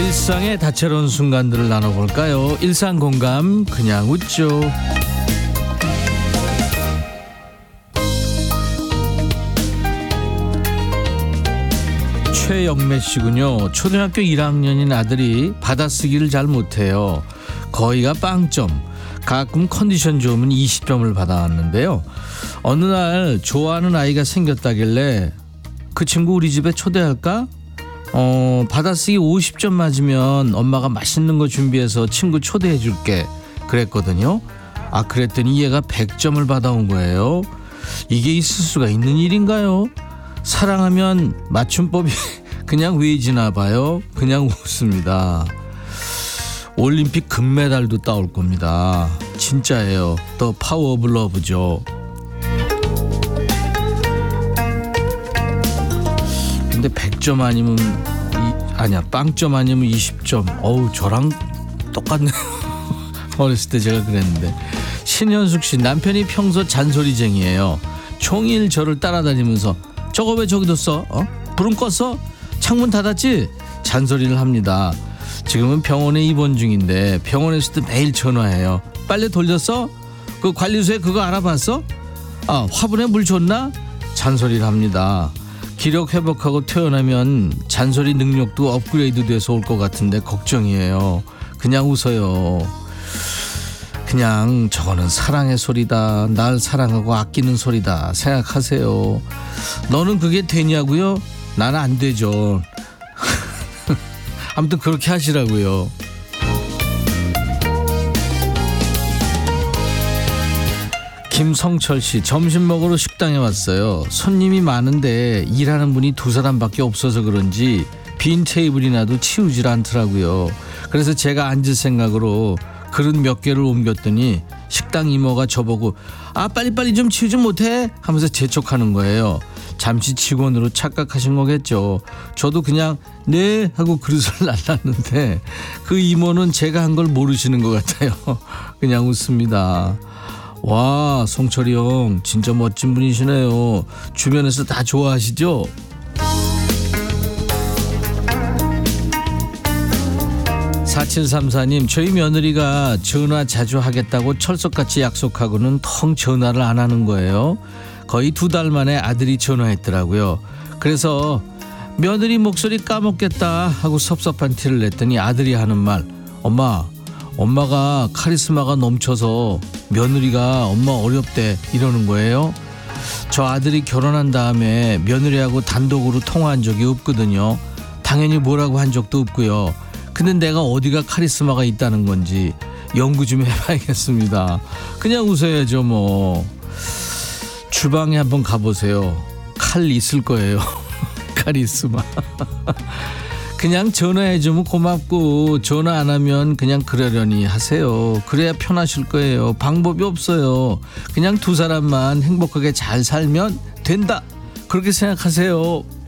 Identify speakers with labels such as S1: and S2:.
S1: 일상의 다채로운 순간들을 나눠볼까요? 일상공감 그냥 웃죠. 최영매 씨군요. 초등학교 1학년인 아들이 받아쓰기를 잘 못해요. 거의가 빵점. 가끔 컨디션 좋으면 20점을 받아왔는데요. 어느 날 좋아하는 아이가 생겼다길래 그 친구 우리 집에 초대할까? 받아쓰기 50점 맞으면 엄마가 맛있는 거 준비해서 친구 초대해 줄게 그랬거든요. 그랬더니 얘가 100점을 받아온 거예요. 이게 있을 수가 있는 일인가요? 사랑하면 맞춤법이 그냥 왜지나 봐요. 그냥 웃습니다. 올림픽 금메달도 따올 겁니다. 진짜예요. 더 파워 오브 러브죠. 근데 100점 아니면 빵점 아니면 20점. 어우, 저랑 똑같네요. 어렸을 때 제가 그랬는데. 신현숙 씨, 남편이 평소 잔소리쟁이에요. 종일 저를 따라다니면서 저거 왜 저기 뒀어? 불은 껐어? 창문 닫았지? 잔소리를 합니다. 지금은 병원에 입원 중인데 병원에서도 매일 전화해요. 빨래 돌렸어? 그 관리소에 그거 알아봤어? 화분에 물 줬나? 잔소리를 합니다. 기력 회복하고 태어나면 잔소리 능력도 업그레이드 돼서 올 것 같은데 걱정이에요. 그냥 웃어요. 그냥 저거는 사랑의 소리다. 날 사랑하고 아끼는 소리다 생각하세요. 너는 그게 되냐고요? 나는 안 되죠. 아무튼 그렇게 하시라고요. 김성철 씨, 점심 먹으러 식당에 왔어요. 손님이 많은데 일하는 분이 2사람밖에 없어서 그런지 빈 테이블이나도 치우질 않더라고요. 그래서 제가 앉을 생각으로 그릇 몇 개를 옮겼더니 식당 이모가 저보고 빨리빨리 좀 치우지 못해? 하면서 재촉하는 거예요. 잠시 직원으로 착각하신 거겠죠. 저도 그냥 네 하고 그릇을 놔놨는데 그 이모는 제가 한 걸 모르시는 것 같아요. 그냥 웃습니다. 와, 송철이 형 진짜 멋진 분이시네요. 주변에서 다 좋아하시죠? (4734님) 저희 며느리가 전화 자주 하겠다고 철석같이 약속하고는 텅 전화를 안 하는 거예요. 거의 2달 만에 아들이 전화했더라고요. 그래서 며느리 목소리 까먹겠다 하고 섭섭한 티를 냈더니 아들이 하는 말, 엄마가 카리스마가 넘쳐서 며느리가 엄마 어렵대 이러는 거예요. 저 아들이 결혼한 다음에 며느리하고 단독으로 통화한 적이 없거든요. 당연히 뭐라고 한 적도 없고요. 근데 내가 어디가 카리스마가 있다는 건지 연구 좀 해봐야겠습니다. 그냥 웃어야죠 뭐. 주방에 한번 가보세요. 칼 있을 거예요. 카리스마. 그냥 전화해주면 고맙고 전화 안 하면 그냥 그러려니 하세요. 그래야 편하실 거예요. 방법이 없어요. 그냥 2사람만 행복하게 잘 살면 된다. 그렇게 생각하세요.